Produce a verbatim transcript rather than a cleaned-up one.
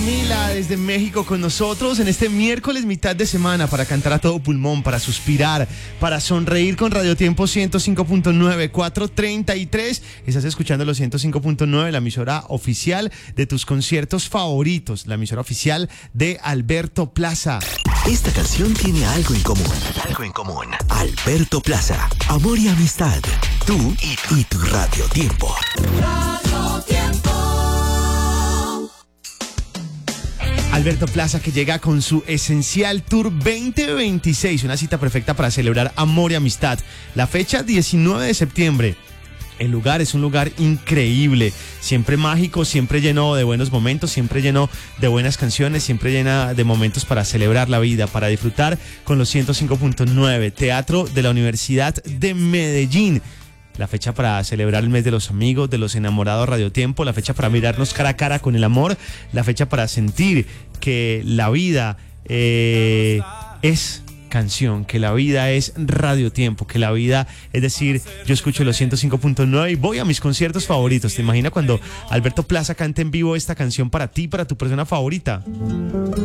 Camila desde México con nosotros en este miércoles mitad de semana para cantar a todo pulmón, para suspirar, para sonreír con Radio Tiempo ciento cinco punto nueve, cuatro treinta y tres. Estás escuchando los ciento cinco punto nueve, la emisora oficial de tus conciertos favoritos, la emisora oficial de Alberto Plaza. Esta canción tiene algo en común. Algo en común. Alberto Plaza, amor y amistad. Tú y, y tu Radio Tiempo. Radio Tiempo. Alberto Plaza, que llega con su Esencial Tour veinte veintiséis, una cita perfecta para celebrar amor y amistad. La fecha diecinueve de septiembre. El lugar es un lugar increíble, siempre mágico, siempre lleno de buenos momentos, siempre lleno de buenas canciones, siempre llena de momentos para celebrar la vida, para disfrutar con los ciento cinco punto nueve. Teatro de la Universidad de Medellín. La fecha para celebrar el mes de los amigos, de los enamorados Radio Tiempo, la fecha para mirarnos cara a cara con el amor, la fecha para sentir que la vida eh, es canción, que la vida es Radio Tiempo, que la vida, es decir, yo escucho los ciento cinco punto nueve y voy a mis conciertos favoritos. ¿Te imaginas cuando Alberto Plaza cante en vivo esta canción para ti, para tu persona favorita?